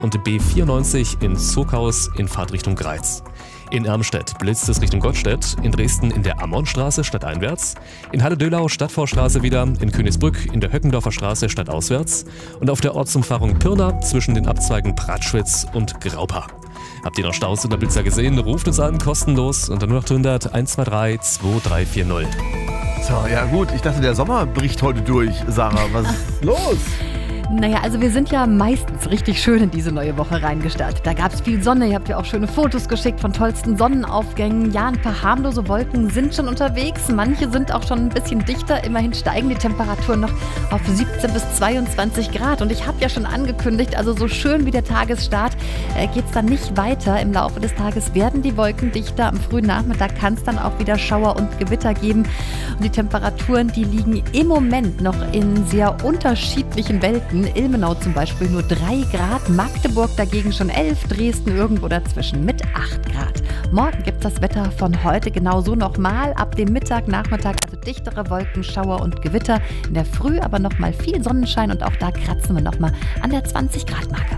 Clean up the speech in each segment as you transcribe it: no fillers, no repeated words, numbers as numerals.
und B94 in Zuckhaus in Fahrtrichtung Greiz. In Ermstedt blitzt es Richtung Gottstedt, in Dresden in der Ammonstraße stadteinwärts, in Halle-Döhlau Stadtvorstraße wieder, in Königsbrück in der Höckendorfer Straße stadtauswärts und auf der Ortsumfahrung Pirna zwischen den Abzweigen Pratschwitz und Graupa. Habt ihr noch Staus in der Blitzer gesehen? Ruft uns an, kostenlos unter 0800 123 2340. So, ja gut, ich dachte, der Sommer bricht heute durch, Sarah. Was ist los? Naja, also wir sind ja meistens richtig schön in diese neue Woche reingestartet. Da gab es viel Sonne, ihr habt ja auch schöne Fotos geschickt von tollsten Sonnenaufgängen. Ja, ein paar harmlose Wolken sind schon unterwegs, manche sind auch schon ein bisschen dichter. Immerhin steigen die Temperaturen noch auf 17 bis 22 Grad. Und ich habe ja schon angekündigt, also so schön wie der Tagesstart geht es dann nicht weiter. Im Laufe des Tages werden die Wolken dichter. Am frühen Nachmittag kann es dann auch wieder Schauer und Gewitter geben. Und die Temperaturen, die liegen im Moment noch in sehr unterschiedlichen Welten. Ilmenau zum Beispiel nur 3 Grad, Magdeburg dagegen schon 11, Dresden irgendwo dazwischen mit 8 Grad. Morgen gibt es das Wetter von heute genauso nochmal. Ab dem Mittag, Nachmittag, also dichtere Wolken, Schauer und Gewitter. In der Früh aber nochmal viel Sonnenschein und auch da kratzen wir nochmal an der 20 Grad Marke.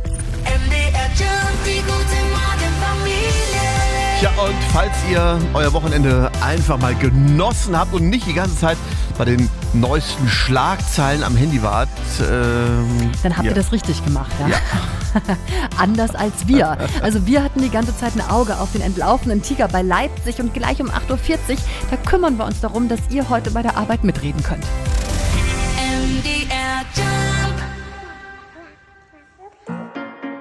Ja, und falls ihr euer Wochenende einfach mal genossen habt und nicht die ganze Zeit bei den neuesten Schlagzeilen am Handy wart, dann habt ihr das richtig gemacht, ja? Anders als wir. Also wir hatten die ganze Zeit ein Auge auf den entlaufenen Tiger bei Leipzig und gleich um 8.40 Uhr, da kümmern wir uns darum, dass ihr heute bei der Arbeit mitreden könnt. MDR